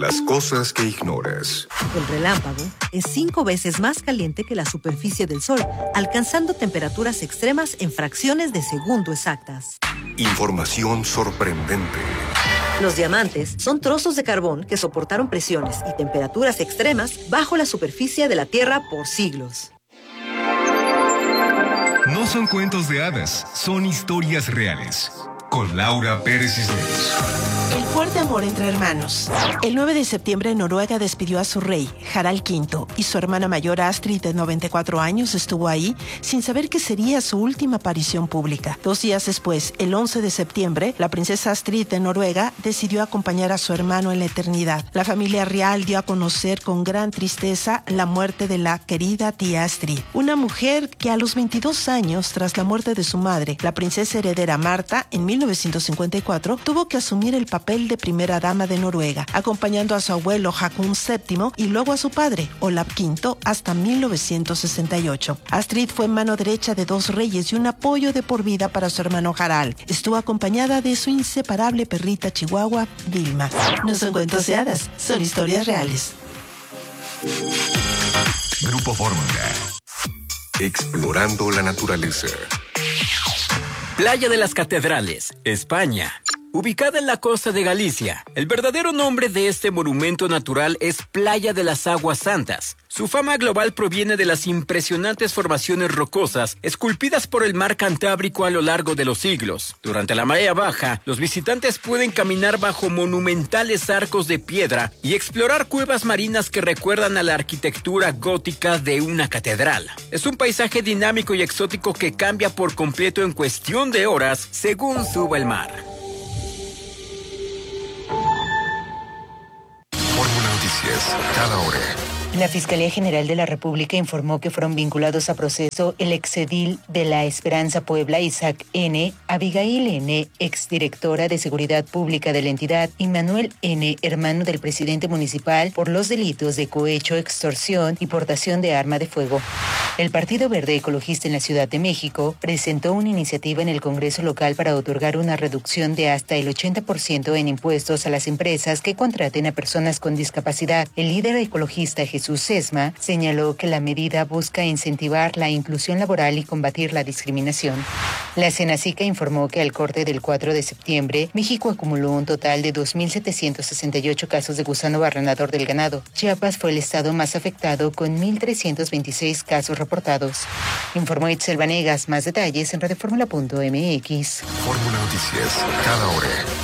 Las cosas que ignoras. El relámpago es 5 veces más caliente que la superficie del Sol, alcanzando temperaturas extremas en fracciones de segundo exactas. Información sorprendente. Los diamantes son trozos de carbón que soportaron presiones y temperaturas extremas bajo la superficie de la Tierra por siglos. No son cuentos de hadas, son historias reales. Con Laura Pérez Cisneros. El fuerte amor entre hermanos. El 9 de septiembre, Noruega despidió a su rey, Harald V, y su hermana mayor, Astrid, de 94 años, estuvo ahí sin saber que sería su última aparición pública. 2 días después, el 11 de septiembre, la princesa Astrid de Noruega decidió acompañar a su hermano en la eternidad. La familia real dio a conocer con gran tristeza la muerte de la querida tía Astrid, una mujer que a los 22 años, tras la muerte de su madre, la princesa heredera Marta, en 1954, tuvo que asumir el papel de primera dama de Noruega, acompañando a su abuelo Haakon VII y luego a su padre, Olav V, hasta 1968. Astrid fue mano derecha de 2 reyes y un apoyo de por vida para su hermano Harald. Estuvo acompañada de su inseparable perrita chihuahua, Vilma. No son cuentos de hadas, son historias reales. Grupo Fórmula. Explorando la naturaleza. Playa de las Catedrales, España. Ubicada en la costa de Galicia, el verdadero nombre de este monumento natural es Playa de las Aguas Santas. Su fama global proviene de las impresionantes formaciones rocosas esculpidas por el mar Cantábrico a lo largo de los siglos. Durante la marea baja, los visitantes pueden caminar bajo monumentales arcos de piedra y explorar cuevas marinas que recuerdan a la arquitectura gótica de una catedral. Es un paisaje dinámico y exótico que cambia por completo en cuestión de horas según suba el mar. Fórmula Noticias, cada hora. La Fiscalía General de la República informó que fueron vinculados a proceso el exedil de La Esperanza Puebla, Isaac N., Abigail N., exdirectora de Seguridad Pública de la entidad, y Manuel N., hermano del presidente municipal, por los delitos de cohecho, extorsión y portación de arma de fuego. El Partido Verde Ecologista en la Ciudad de México presentó una iniciativa en el Congreso local para otorgar una reducción de hasta el 80% en impuestos a las empresas que contraten a personas con discapacidad. El líder ecologista Jesús Sesma señaló que la medida busca incentivar la inclusión laboral y combatir la discriminación. La Senacica informó que al corte del 4 de septiembre, México acumuló un total de 2.768 casos de gusano barrenador del ganado. Chiapas fue el estado más afectado con 1.326 casos reportados. Informó Itzel Vanegas. Más detalles en radioformula.mx. Fórmula Noticias, cada hora.